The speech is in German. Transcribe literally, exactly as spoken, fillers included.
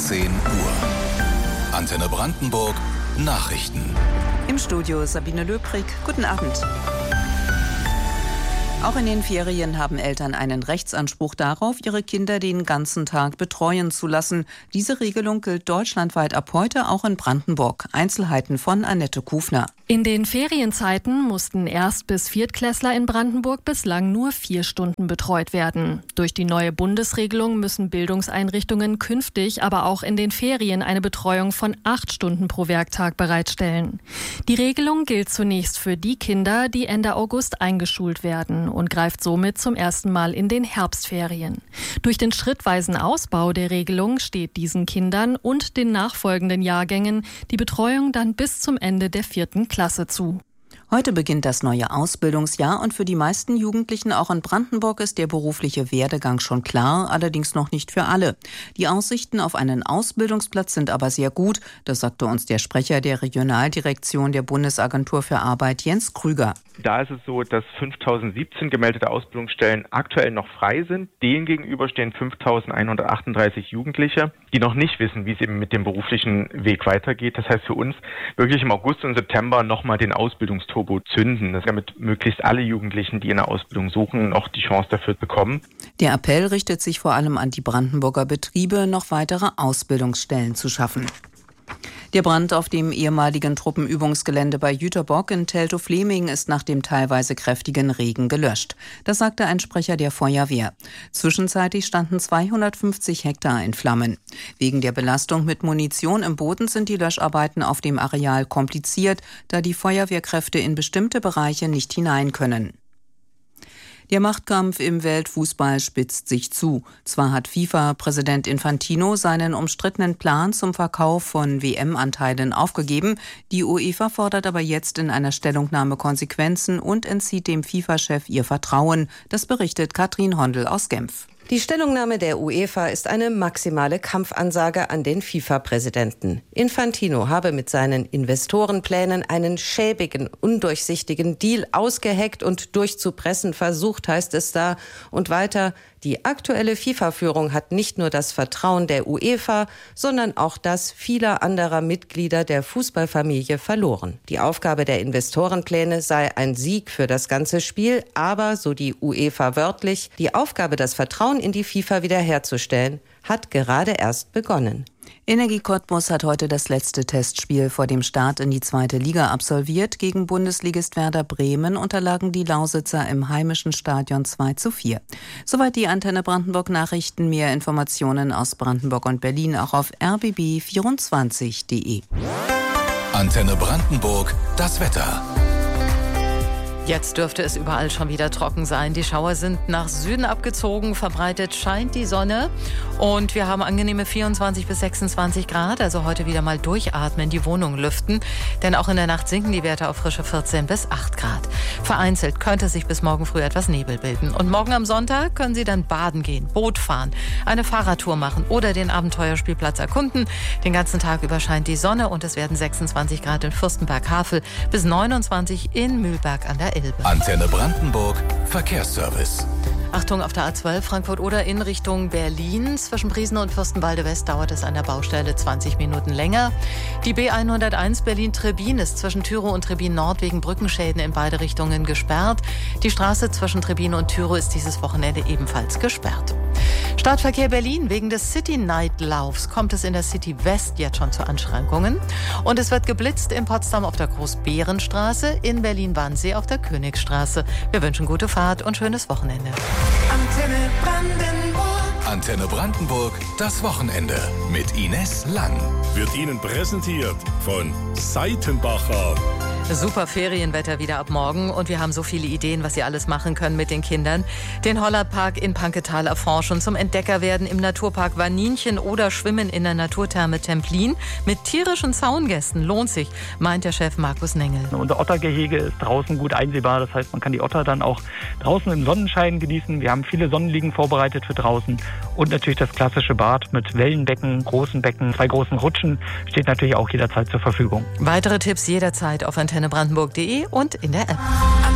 zehn Uhr. Antenne Brandenburg Nachrichten. Im Studio Sabine Löbrig. Guten Abend. Auch in den Ferien haben Eltern einen Rechtsanspruch darauf, ihre Kinder den ganzen Tag betreuen zu lassen. Diese Regelung gilt deutschlandweit ab heute auch in Brandenburg. Einzelheiten von Annette Kufner. In den Ferienzeiten mussten Erst- bis Viertklässler in Brandenburg bislang nur vier Stunden betreut werden. Durch die neue Bundesregelung müssen Bildungseinrichtungen künftig aber auch in den Ferien eine Betreuung von acht Stunden pro Werktag bereitstellen. Die Regelung gilt zunächst für die Kinder, die Ende August eingeschult werden und greift somit zum ersten Mal in den Herbstferien. Durch den schrittweisen Ausbau der Regelung steht diesen Kindern und den nachfolgenden Jahrgängen die Betreuung dann bis zum Ende der vierten Klasse zu. Heute beginnt das neue Ausbildungsjahr und für die meisten Jugendlichen auch in Brandenburg ist der berufliche Werdegang schon klar, allerdings noch nicht für alle. Die Aussichten auf einen Ausbildungsplatz sind aber sehr gut, das sagte uns der Sprecher der Regionaldirektion der Bundesagentur für Arbeit, Jens Krüger. Da ist es so, dass fünftausendsiebzehn gemeldete Ausbildungsstellen aktuell noch frei sind. Denen gegenüber stehen fünftausendeinhundertachtunddreißig Jugendliche, die noch nicht wissen, wie es eben mit dem beruflichen Weg weitergeht. Das heißt für uns wirklich im August und September nochmal den Ausbildungsturbo zünden, damit möglichst alle Jugendlichen, die eine Ausbildung suchen, noch die Chance dafür bekommen. Der Appell richtet sich vor allem an die Brandenburger Betriebe, noch weitere Ausbildungsstellen zu schaffen. Der Brand auf dem ehemaligen Truppenübungsgelände bei Jüterbock in Teltow-Fleming ist nach dem teilweise kräftigen Regen gelöscht. Das sagte ein Sprecher der Feuerwehr. Zwischenzeitlich standen zweihundertfünfzig Hektar in Flammen. Wegen der Belastung mit Munition im Boden sind die Löscharbeiten auf dem Areal kompliziert, da die Feuerwehrkräfte in bestimmte Bereiche nicht hinein können. Der Machtkampf im Weltfußball spitzt sich zu. Zwar hat FIFA-Präsident Infantino seinen umstrittenen Plan zum Verkauf von W M-Anteilen aufgegeben, die UEFA fordert aber jetzt in einer Stellungnahme Konsequenzen und entzieht dem FIFA-Chef ihr Vertrauen. Das berichtet Katrin Hondel aus Genf. Die Stellungnahme der UEFA ist eine maximale Kampfansage an den FIFA-Präsidenten. Infantino habe mit seinen Investorenplänen einen schäbigen, undurchsichtigen Deal ausgeheckt und durchzupressen versucht, heißt es da. Und weiter, die aktuelle FIFA-Führung hat nicht nur das Vertrauen der UEFA, sondern auch das vieler anderer Mitglieder der Fußballfamilie verloren. Die Aufgabe der Investorenpläne sei ein Sieg für das ganze Spiel, aber, so die UEFA wörtlich, die Aufgabe, das Vertrauen in die FIFA wiederherzustellen, hat gerade erst begonnen. Energie Cottbus hat heute das letzte Testspiel vor dem Start in die zweite Liga absolviert. Gegen Bundesligist Werder Bremen unterlagen die Lausitzer im heimischen Stadion zwei zu vier. Soweit die Antenne Brandenburg Nachrichten. Mehr Informationen aus Brandenburg und Berlin auch auf r b b vierundzwanzig punkt de. Antenne Brandenburg, das Wetter. Jetzt dürfte es überall schon wieder trocken sein. Die Schauer sind nach Süden abgezogen, verbreitet scheint die Sonne und wir haben angenehme vierundzwanzig bis sechsundzwanzig Grad, also heute wieder mal durchatmen, die Wohnung lüften, denn auch in der Nacht sinken die Werte auf frische vierzehn bis acht Grad. Vereinzelt könnte sich bis morgen früh etwas Nebel bilden und morgen am Sonntag können Sie dann baden gehen, Boot fahren, eine Fahrradtour machen oder den Abenteuerspielplatz erkunden. Den ganzen Tag über scheint die Sonne und es werden sechsundzwanzig Grad in Fürstenberg-Havel bis neunundzwanzig in Mühlberg an der Elbe. Antenne Brandenburg Verkehrsservice. Achtung, auf der A zwölf Frankfurt-Oder in Richtung Berlin. Zwischen Briesen und Fürstenwalde West dauert es an der Baustelle zwanzig Minuten länger. Die B hunderteins Berlin-Trebin ist zwischen Tyrow und Trebin Nord wegen Brückenschäden in beide Richtungen gesperrt. Die Straße zwischen Trebin und Tyrow ist dieses Wochenende ebenfalls gesperrt. Stadtverkehr Berlin. Wegen des City-Night-Laufs kommt es in der City West jetzt schon zu Anschränkungen. Und es wird geblitzt in Potsdam auf der Großbärenstraße, in Berlin-Wannsee auf der Königstraße. Wir wünschen gute Fahrt und schönes Wochenende. Antenne Brandenburg. Antenne Brandenburg, das Wochenende mit Ines Lang. Wird Ihnen präsentiert von Seitenbacher. Super Ferienwetter wieder ab morgen und wir haben so viele Ideen, was Sie alles machen können mit den Kindern. Den Hollerpark in Panketal erforschen, zum Entdecker werden im Naturpark Waninchen oder schwimmen in der Naturtherme Templin. Mit tierischen Zaungästen lohnt sich, meint der Chef Markus Nengel. Unser Ottergehege ist draußen gut einsehbar, das heißt, man kann die Otter dann auch draußen im Sonnenschein genießen. Wir haben viele Sonnenliegen vorbereitet für draußen und natürlich das klassische Bad mit Wellenbecken, großen Becken, zwei großen Rutschen steht natürlich auch jederzeit zur Verfügung. Weitere Tipps jederzeit auf antenne brandenburg punkt de und in der App.